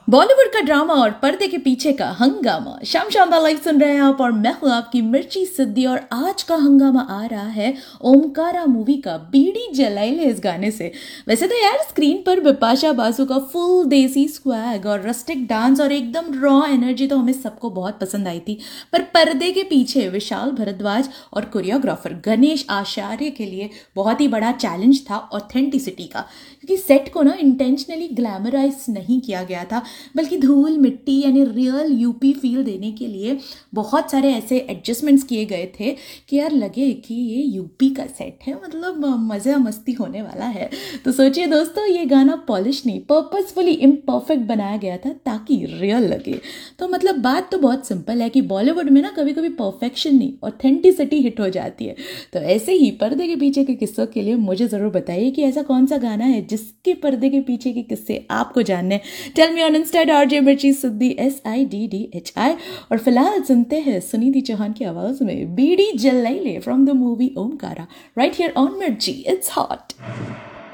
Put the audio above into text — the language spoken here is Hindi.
बॉलीवुड का ड्रामा और पर्दे के पीछे का हंगामा। शाम शानदार लाइव सुन रहे हैं आप और मैं हूं आपकी मिर्ची सिद्धि। और आज का हंगामा आ रहा है ओमकारा मूवी का बीड़ी जलाइले इस गाने से। वैसे तो यार स्क्रीन पर बिपाशा बासु का फुल देसी स्वैग और रस्टिक डांस और एकदम रॉ एनर्जी तो हमें सबको बहुत पसंद आई थी, पर पर्दे के पीछे विशाल भारद्वाज और कोरियोग्राफर गणेश आचार्य के लिए बहुत ही बड़ा चैलेंज था ऑथेंटिसिटी का, क्योंकि सेट को ना इंटेंशनली ग्लैमराइज नहीं किया गया था, बल्कि धूल मिट्टी यानी रियल यूपी फील देने के लिए बहुत सारे ऐसे एडजस्टमेंट्स किए गए थे कि यार लगे कि ये यूपी का सेट है, मतलब मज़ा मस्ती होने वाला है। तो सोचिए दोस्तों, ये गाना पॉलिश नहीं, पर्पसफुली इम्परफेक्ट बनाया गया था ताकि रियल लगे। तो मतलब बात तो बहुत सिंपल है कि बॉलीवुड में ना कभी कभी परफेक्शन नहीं, ऑथेंटिसिटी हिट हो जाती है। तो ऐसे ही पर्दे के पीछे के किस्सों के लिए मुझे ज़रूर बताइए कि ऐसा कौन सा गाना है जिसके पर्दे के पीछे के किस्से आपको जानने। Tell me on Insta RJ मिर्ची सिद्धि SIDDHI। और फिलहाल सुनते हैं सुनिधि चौहान की आवाज में बीड़ी जलाइले from the movie Omkara, right here on मिर्ची। It's hot.